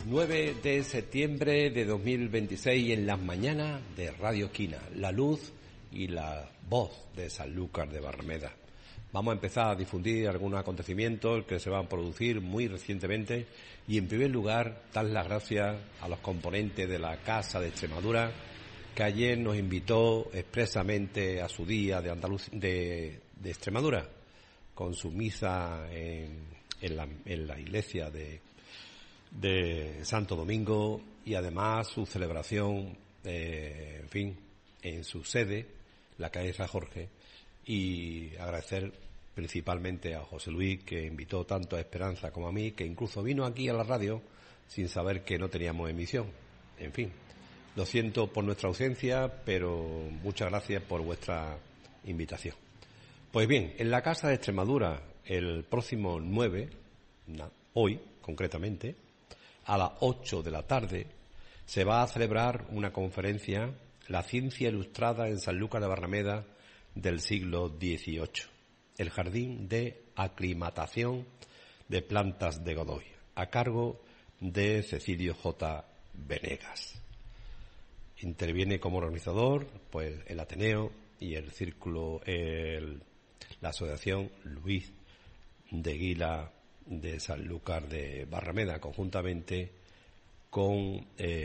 9 de septiembre de 2026 en las mañanas de Radio Esquina, la luz y la voz de Sanlúcar de Barrameda. Vamos a empezar a difundir algunos acontecimientos que se van a producir muy recientemente y en primer lugar dar las gracias a los componentes de la Casa de Extremadura que ayer nos invitó expresamente a su día de Extremadura con su misa en la iglesia de Santo Domingo y además su celebración, en su sede, la calle San Jorge, y agradecer principalmente a José Luis, que invitó tanto a Esperanza como a mí, que incluso vino aquí a la radio sin saber que no teníamos emisión. En fin, lo siento por nuestra ausencia, pero muchas gracias por vuestra invitación. Pues bien, en la Casa de Extremadura, el próximo 9, hoy concretamente, a las 8 de la tarde, se va a celebrar una conferencia, La ciencia ilustrada en Sanlúcar de Barrameda del siglo XVIII, el Jardín de Aclimatación de Plantas de Godoy, a cargo de Cecilio J. Venegas. Interviene como organizador pues el Ateneo y el Círculo, la Asociación Luis de Guila de Sanlúcar de Barrameda, conjuntamente con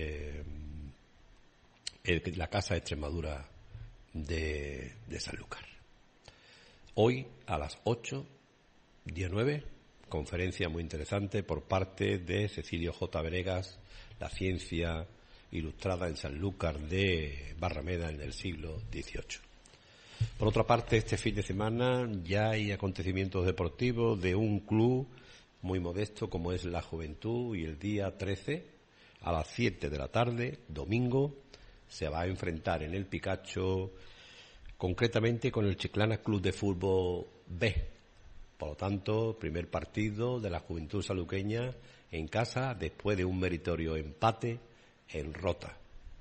la Casa de Extremadura de Sanlúcar. Hoy a las 8, día 9, conferencia muy interesante por parte de Cecilio J. Venegas, La ciencia ilustrada en Sanlúcar de Barrameda en el siglo XVIII. Por otra parte, este fin de semana ya hay acontecimientos deportivos de un club muy modesto como es la Juventud, y el día 13 a las 7 de la tarde, domingo, se va a enfrentar en el Picacho concretamente con el Chiclana Club de Fútbol B. Por lo tanto, primer partido de la Juventud sanluqueña en casa después de un meritorio empate en Rota.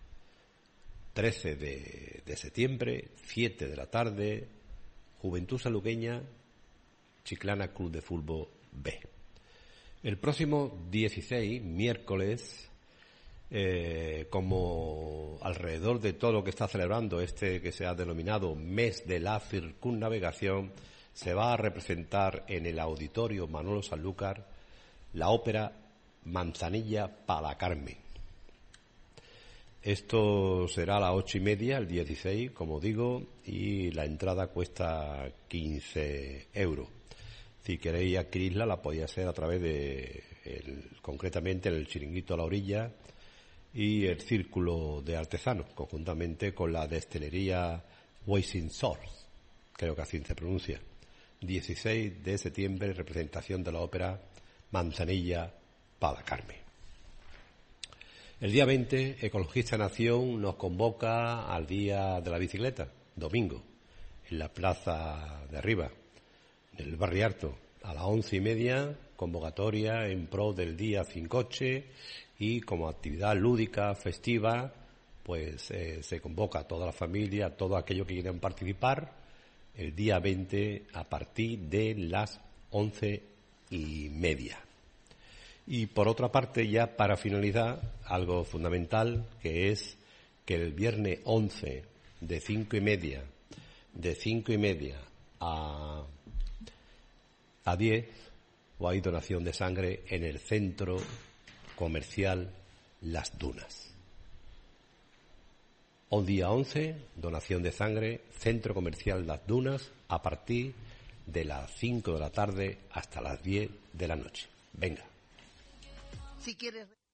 13 de septiembre, 7 de la tarde, Juventud sanluqueña, Chiclana Club de Fútbol B. El próximo 16, miércoles, como alrededor de todo lo que está celebrando que se ha denominado Mes de la Circunnavegación, se va a representar en el Auditorio Manolo Sanlúcar la ópera Manzanilla para Carmen. Esto será a las 8:30, el 16, como digo, y la entrada cuesta 15 euros. Si queréis adquirirla, la podéis hacer a través de, concretamente, el Chiringuito a la Orilla y el Círculo de Artesanos, conjuntamente con la destilería Washing Source, creo que así se pronuncia. 16 de septiembre, representación de la ópera Manzanilla para Carmen. El día 20, Ecologista Nación nos convoca al Día de la Bicicleta, domingo, en la plaza de arriba, del Barrio Alto, a las 11:30, convocatoria en pro del Día Sin Coche, y como actividad lúdica, festiva, pues se convoca a toda la familia, a todos aquellos que quieran participar, el día 20 a partir de las 11:30. Y por otra parte, ya para finalizar, algo fundamental, que es que el viernes 11 de 5:30 a 10, hay donación de sangre en el centro comercial Las Dunas. Hoy día 11, donación de sangre, centro comercial Las Dunas, a partir de las 5 de la tarde hasta las 10 de la noche. Venga. Si quieres...